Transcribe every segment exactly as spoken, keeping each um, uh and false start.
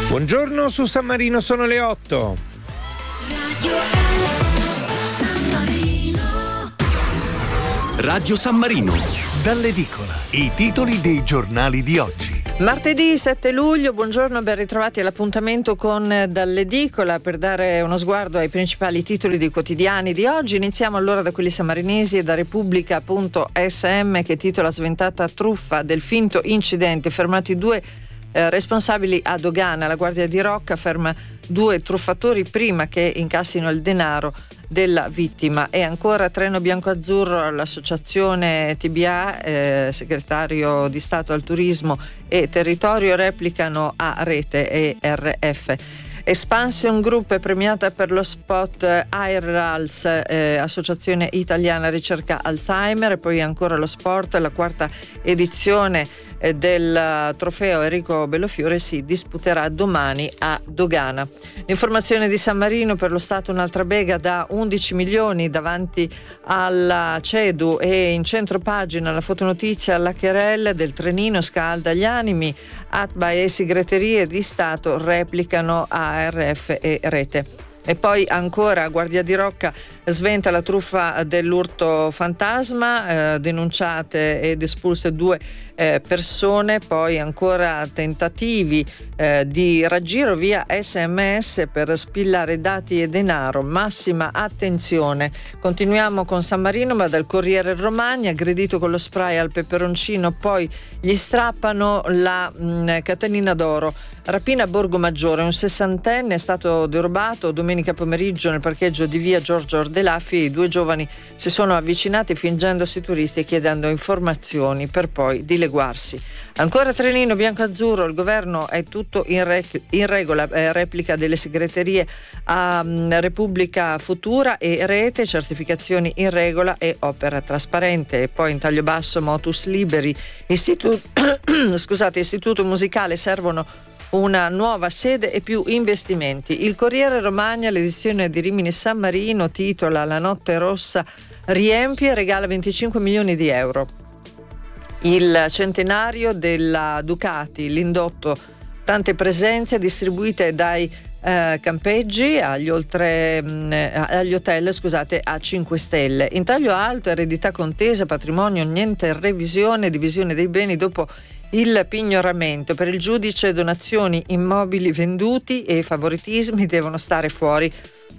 Buongiorno, su San Marino sono le otto. Radio San Marino, dall'edicola, i titoli dei giornali di oggi. Martedì sette luglio, buongiorno, ben ritrovati all'appuntamento con Dall'edicola per dare uno sguardo ai principali titoli dei quotidiani di oggi. Iniziamo allora da quelli sammarinesi e da Repubblica punto S M, che titola "Sventata truffa del finto incidente, fermati due eh, responsabili a dogana. La Guardia di Rocca ferma due truffatori prima che incassino il denaro della vittima". E ancora Treno Bianco-Azzurro, l'associazione T B A, eh, segretario di Stato al Turismo e Territorio, replicano a Rete e R F. Expansion Group è premiata per lo spot AirAls, eh, Associazione Italiana Ricerca Alzheimer. E poi ancora lo sport, la quarta edizione eh, del trofeo Enrico Bellofiore si disputerà domani a Dogana. L'informazione di San Marino: per lo Stato un'altra bega da undici milioni davanti alla CEDU. E in centro pagina la fotonotizia: la querela del trenino scalda gli animi, A T B A e segreterie di Stato replicano a R F e Rete. E poi ancora Guardia di Rocca sventa la truffa dell'urto fantasma, eh, denunciate ed espulse due eh, persone. Poi ancora tentativi eh, di raggiro via S M S per spillare dati e denaro, massima attenzione. Continuiamo con San Marino, ma dal Corriere Romagna: aggredito con lo spray al peperoncino, poi gli strappano la mh, catenina d'oro. Rapina a Borgo Maggiore, un sessantenne è stato derubato domenica pomeriggio nel parcheggio di via Giorgio Ordelaffi. I due giovani si sono avvicinati fingendosi turisti e chiedendo informazioni per poi dileguarsi. Ancora Trenino Bianco-Azzurro: il governo è tutto in, re- in regola, eh, replica delle segreterie a um, Repubblica Futura e Rete, certificazioni in regola e opera trasparente. E poi in taglio basso Motus Liberi, istituto, scusate, istituto musicale, servono una nuova sede e più investimenti. Il Corriere Romagna, l'edizione di Rimini San Marino, titola "La notte rossa riempie e regala venticinque milioni di euro". Il centenario della Ducati, l'indotto, tante presenze distribuite dai eh, campeggi agli, oltre, mh, agli hotel scusate, a cinque stelle. In taglio alto: eredità contesa, patrimonio, niente revisione, divisione dei beni dopo il pignoramento. Per il giudice donazioni, immobili venduti e favoritismi devono stare fuori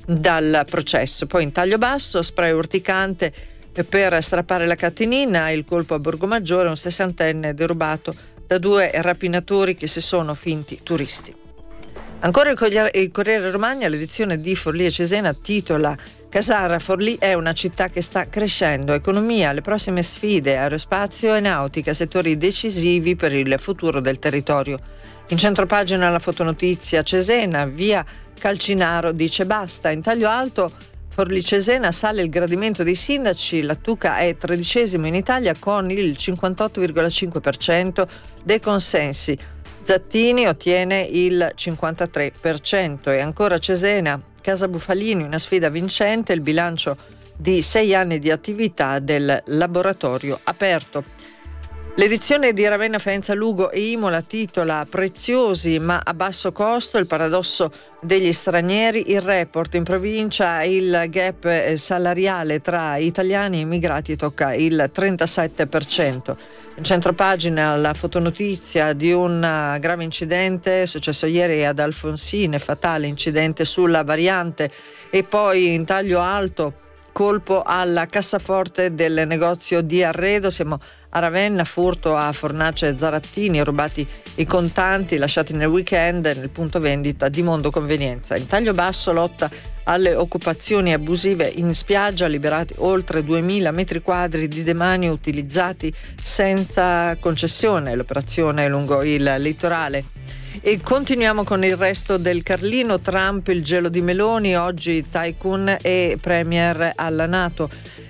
dal processo. Poi in taglio basso: spray urticante per strappare la catenina, il colpo a Borgomaggiore, un sessantenne derubato da due rapinatori che si sono finti turisti. Ancora il Corriere, il Corriere Romagna, l'edizione di Forlì e Cesena, titola "Casara, Forlì è una città che sta crescendo, economia, le prossime sfide, aerospazio e nautica, settori decisivi per il futuro del territorio". In centropagina la fotonotizia: Cesena, via Calcinaro dice basta. In taglio alto: Forlì Cesena, sale il gradimento dei sindaci, la Tuca è tredicesimo in Italia con il cinquantotto virgola cinque per cento dei consensi. Zattini ottiene il cinquantatré per cento. E ancora Cesena, Casa Bufalini, una sfida vincente, il bilancio di sei anni di attività del laboratorio aperto. L'edizione di Ravenna, Faenza, Lugo e Imola titola "Preziosi ma a basso costo, il paradosso degli stranieri". Il report: in provincia il gap salariale tra italiani e immigrati tocca il trentasette per cento. In centropagina la fotonotizia di un grave incidente successo ieri ad Alfonsine, fatale incidente sulla variante. E poi in taglio alto: colpo alla cassaforte del negozio di Arredo. Siamo a Ravenna, furto a Fornace Zarattini, rubati i contanti lasciati nel weekend nel punto vendita di Mondo Convenienza. In taglio basso: lotta alle occupazioni abusive in spiaggia, liberati oltre duemila metri quadri di demanio utilizzati senza concessione, l'operazione lungo il litorale. E continuiamo con il resto del Carlino. Trump, il gelo di Meloni, oggi tycoon e premier alla NATO.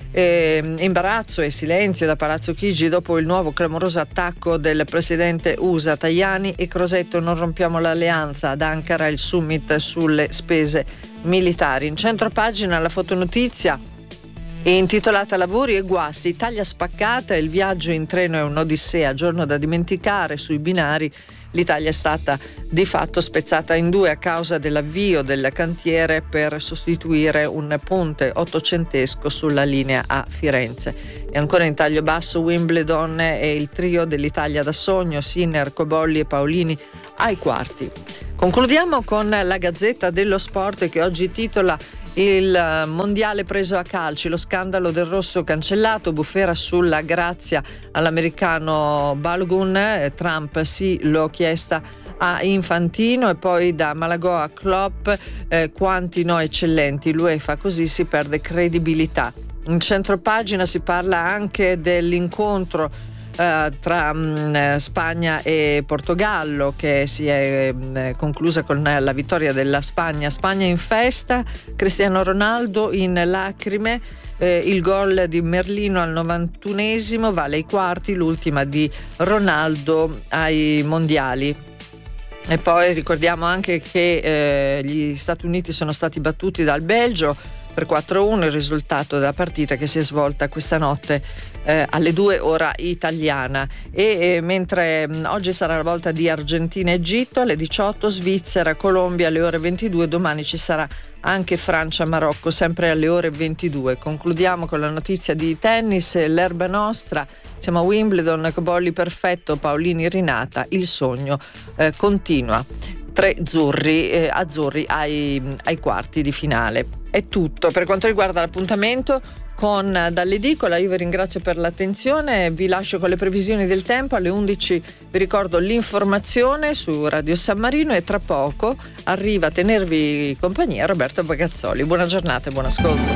Eh, imbarazzo e silenzio da Palazzo Chigi dopo il nuovo clamoroso attacco del presidente U S A. Tajani e Crosetto: non rompiamo l'alleanza. Ad Ankara il summit sulle spese militari. In centropagina la fotonotizia: Intitolata Lavori e guasti, Italia spaccata, il viaggio in treno è un'odissea, giorno da dimenticare, sui binari l'Italia è stata di fatto spezzata in due a causa dell'avvio del cantiere per sostituire un ponte ottocentesco sulla linea a Firenze. E ancora in taglio basso Wimbledon e il trio dell'Italia da sogno, Sinner, Cobolli e Paolini ai quarti. Concludiamo con la Gazzetta dello Sport che oggi titola il mondiale preso a calci, lo scandalo del rosso cancellato, bufera sulla grazia all'americano Balogun, Trump sì l'ho chiesta a Infantino, e poi da Malagò a Klopp, eh, quanti no eccellenti, l'UEFA così si perde credibilità. In centropagina si parla anche dell'incontro Uh, tra um, Spagna e Portogallo che si è um, conclusa con la vittoria della Spagna. Spagna in festa, Cristiano Ronaldo in lacrime, eh, il gol di Merlino al novantunesimo vale ai quarti, l'ultima di Ronaldo ai mondiali. E poi ricordiamo anche che eh, gli Stati Uniti sono stati battuti dal Belgio per quattro a uno, il risultato della partita che si è svolta questa notte eh, alle due ora italiana. E eh, mentre mh, oggi sarà la volta di Argentina-Egitto alle diciotto, Svizzera-Colombia alle ore ventidue, domani ci sarà anche Francia-Marocco sempre alle ore ventidue. Concludiamo con la notizia di tennis, l'erba nostra, siamo a Wimbledon, Cobolli perfetto, Paolini rinata, il sogno eh, continua. Tre azzurri, eh, azzurri ai, ai quarti di finale. È tutto per quanto riguarda l'appuntamento con Dall'Edicola. Io vi ringrazio per l'attenzione, vi lascio con le previsioni del tempo. Alle undici vi ricordo l'informazione su Radio San Marino e tra poco arriva a tenervi compagnia Roberto Bagazzoli. Buona giornata e buon ascolto.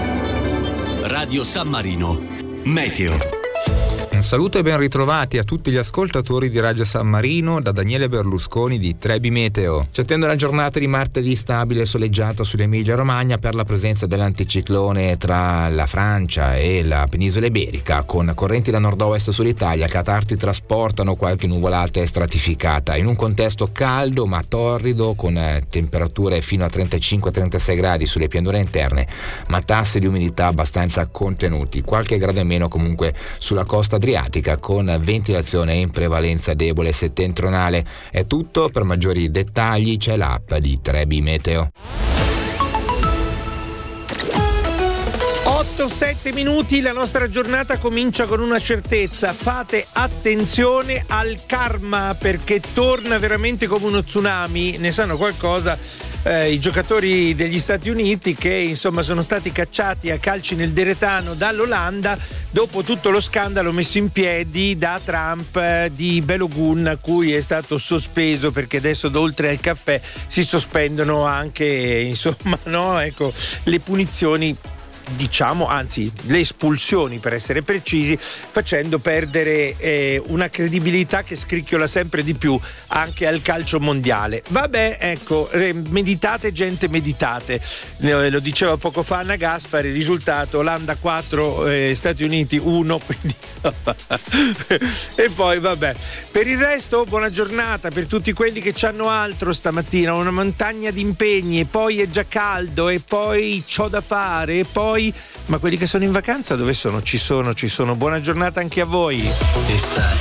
Radio San Marino Meteo. Un saluto e ben ritrovati a tutti gli ascoltatori di Radio San Marino da Daniele Berlusconi di Trebi Meteo. Ci attende una giornata di martedì stabile e soleggiata sull'Emilia Romagna per la presenza dell'anticiclone tra la Francia e la penisola iberica, con correnti da nord-ovest sull'Italia che a tratti trasportano qualche nuvolata e stratificata in un contesto caldo ma torrido, con temperature fino a trentacinque trentasei gradi sulle pianure interne, ma tassi di umidità abbastanza contenuti, qualche grado in meno comunque sulla costa adriatica, con ventilazione in prevalenza debole settentrionale. È tutto, per maggiori dettagli c'è l'app di Trebi Meteo. otto sette minuti, la nostra giornata comincia con una certezza: fate attenzione al karma, perché torna veramente come uno tsunami. Ne sanno qualcosa eh, i giocatori degli Stati Uniti che insomma sono stati cacciati a calci nel deretano dall'Olanda dopo tutto lo scandalo messo in piedi da Trump eh, di Balogun, a cui è stato sospeso, perché adesso oltre al caffè si sospendono anche insomma no ecco le punizioni, diciamo, anzi le espulsioni per essere precisi, facendo perdere eh, una credibilità che scricchiola sempre di più anche al calcio mondiale. Vabbè, ecco, eh, meditate gente, meditate. Eh, lo diceva poco fa Anna Gaspari, il risultato Olanda quattro, eh, Stati Uniti uno, quindi e poi vabbè. Per il resto buona giornata per tutti quelli che c'hanno altro stamattina, una montagna di impegni, e poi è già caldo, e poi c'ho da fare, e poi ma quelli che sono in vacanza dove sono? Ci sono, ci sono. Buona giornata anche a voi. Estate